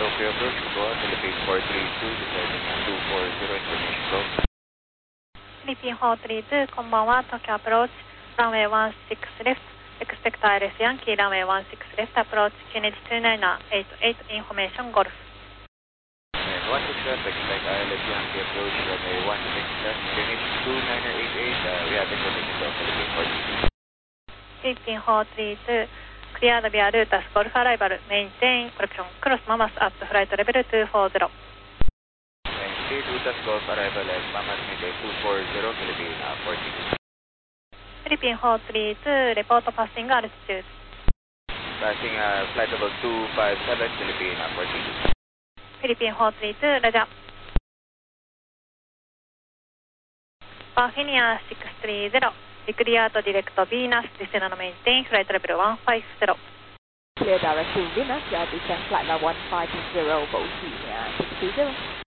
Tokyo approach, Goa, Philippine 432, descending 240, information go. Philippine 432、こんばんは、東京アプローチ、ランウェイ16レフト、expect ILS ヤンキー、ランウェイ16レフト、アプローチ、QNH 2988、インフォメーション、ゴルフ。 And 16 left, expect ILS Yankee approach, runway 16 left, QNH 2988, we have information go, Philippine 432. Philippine 432、clear the via Rutas Golf arrival, maintain correction, cross Mamas at flight level 240. And clear Rutas Golf arrival at Mamas maintain 240, Philippine 432. Philippine 432, report passing altitude. Passing flight level 257, Philippine 432. Philippine 432, Roger. Parfinia 630, declare to direct Venus, descend and maintain flight level 150. Clear direct to Venus, descend flight level 150, Bohemia 630.